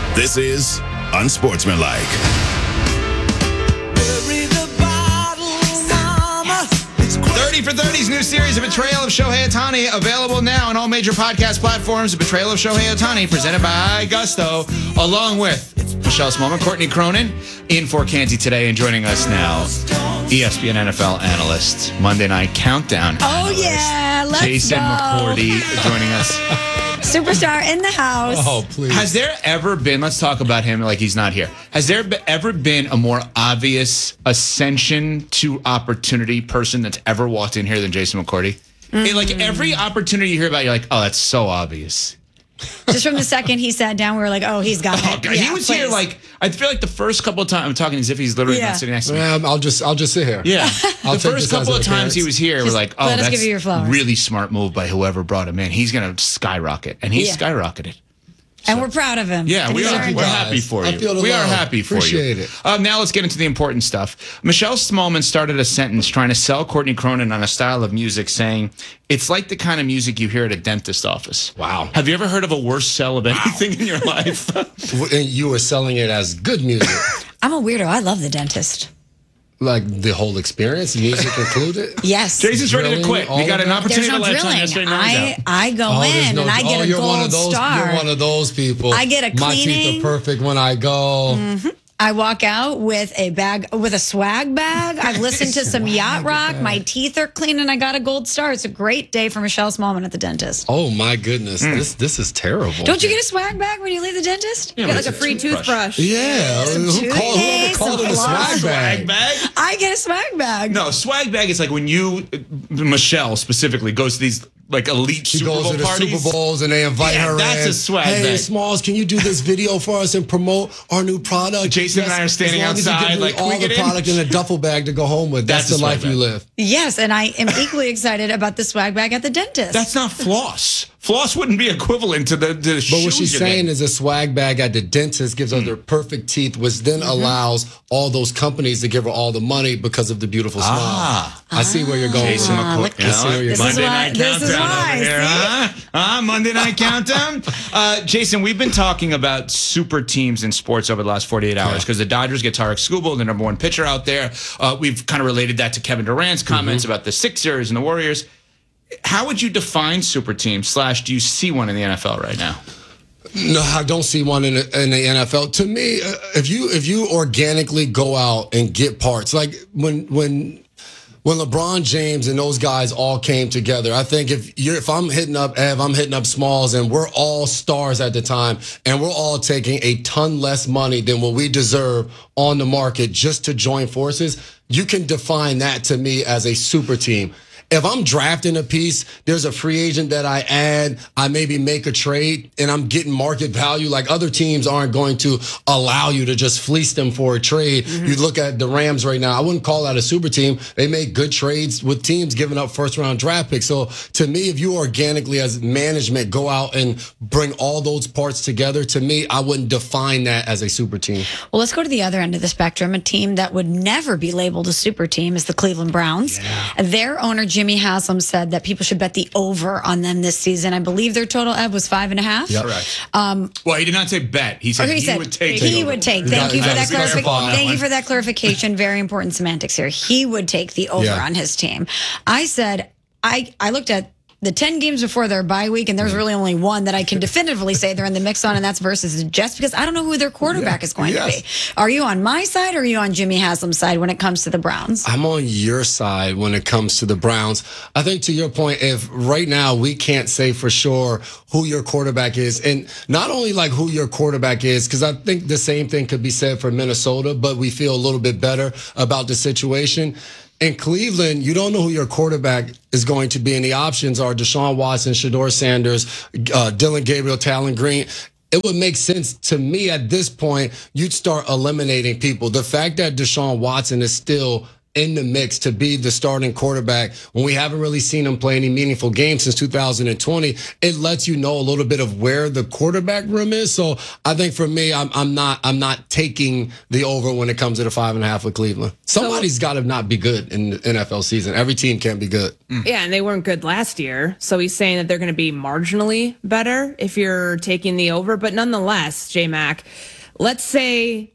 This is Unsportsmanlike. 30 for 30's new series, A Betrayal of Shohei Ohtani, available now on all major podcast platforms. A Betrayal of Shohei Ohtani, presented by Gusto, along with Michelle Smallman, Courtney Cronin, in for Canty today, and joining us now, ESPN NFL analyst, Monday Night Countdown analyst, let's Jason go. McCourty, joining us. Superstar in the house. Oh, please. Has there ever been, let's talk about him like he's not here. Has there ever been a more obvious ascension to opportunity person that's ever walked in here than Jason McCourty? Like every opportunity you hear about, you're like, oh, that's so obvious. Just from the second he sat down, we were like, oh, he's got it. Oh, God. Yeah, He was please. here like, I feel like the first couple of times, I'm talking as if he's literally not sitting next to me. I'll just sit here. Yeah. I'll The take first this as couple an of times he appearance. was here, we're like, oh, let us that's give you your flowers. really smart move by whoever brought him in. He's going to skyrocket. And he Yeah. skyrocketed. And we're proud of him. Yeah, And we he's are. earned We're it. happy for I you. feel the We are love. happy for Appreciate you. it. Now let's get into the important stuff. Michelle Smallman started a sentence trying to sell Courtney Cronin on a style of music, saying, it's like the kind of music you hear at a dentist office. Wow. Have you ever heard of a worse sell of anything in your life? And you were selling it as good music. I'm a weirdo. I love the dentist. Like the whole experience, music included? Yes. Jason's ready to Drilling, quit. all We got of an that? opportunity There's no to let John drilling. yesterday. Now he's out. I go there's in no- and I get a you're one gold of those, star. You're one of those people. I get a My teeth cleaning. are perfect when I go. I walk out with a swag bag. I've listened to some yacht rock. My teeth are clean and I got a gold star. It's a great day for Michelle Smallman at the dentist. Oh my goodness, this is terrible. Don't you get a swag bag when you leave the dentist? Yeah, Get but like a it's free toothbrush. Yeah, whoever toothpaste, called it a some swag bag? Swag bag? I get a swag bag. No, swag bag is like when you, Michelle specifically, goes to these like elite She Super goes Bowl to the parties. Super Bowls and they invite Yeah, her that's in. a swag Hey, bag. Smalls, can you do this video for us and promote our new product? Jason and I are standing as long as you outside, give me like, can all we the get in? product in a duffel bag to go home with. That's That's a the life swag you bag. live. Yes, and I am equally excited about the swag bag at the dentist. That's not floss. Floss wouldn't be equivalent to the But shoes what she's you're saying getting. is a swag bag at the dentist gives her their perfect teeth, which then allows all those companies to give her all the money because of the beautiful smile. I see where you're going. Jason with McCoy. it. I see where you're This going. is Monday why- Night this is Countdown why, over here, see? huh? Monday Night Countdown. Jason, we've been talking about super teams in sports over the last 48 hours because the Dodgers get Tarek Skubal, the number one pitcher out there. We've kind of related that to Kevin Durant's comments about the Sixers and the Warriors. How would you define super team / do you see one in the NFL right now? No, I don't see one in the NFL. To me, if you organically go out and get parts, like when LeBron James and those guys all came together, I think if I'm hitting up Ev, I'm hitting up Smalls, and we're all stars at the time, and we're all taking a ton less money than what we deserve on the market just to join forces, you can define that to me as a super team. If I'm drafting a piece, there's a free agent that I add, I maybe make a trade, and I'm getting market value. Like other teams aren't going to allow you to just fleece them for a trade. You look at the Rams right now. I wouldn't call that a super team. They make good trades with teams giving up first-round draft picks. So to me, if you organically as management go out and bring all those parts together, to me, I wouldn't define that as a super team. Well, let's go to the other end of the spectrum. A team that would never be labeled a super team is the Cleveland Browns. Their owner, Jimmy Haslam, said that people should bet the over on them this season. I believe their total, Ed, was 5.5. Yep. Correct. Well, he did not say bet. He said Or he said would take. he the would over. take. You Thank got- you for you that gotta be careful on clarification. that Thank you one. for that clarification. Very important semantics here. He would take the over Yeah. on his team. I said I looked at the 10 games before their bye week, and there's really only one that I can definitively say they're in the mix on, and that's versus the Jets, because I don't know who their quarterback is going to be. Are you on my side or are you on Jimmy Haslam's side when it comes to the Browns? I'm on your side when it comes to the Browns. I think to your point, if right now we can't say for sure who your quarterback is, and not only like who your quarterback is, because I think the same thing could be said for Minnesota, but we feel a little bit better about the situation. In Cleveland, you don't know who your quarterback is going to be, and the options are Deshaun Watson, Shedeur Sanders, Dylan Gabriel, Talon Green. It would make sense to me at this point, you'd start eliminating people. The fact that Deshaun Watson is still in the mix to be the starting quarterback when we haven't really seen him play any meaningful games since 2020. It lets you know a little bit of where the quarterback room is. So I think for me, I'm not taking the over when it comes to the 5.5 with Cleveland. Somebody's got to not be good in the NFL season. Every team can't be good. Yeah, and they weren't good last year. So he's saying that they're going to be marginally better if you're taking the over. But nonetheless, J-Mac, let's say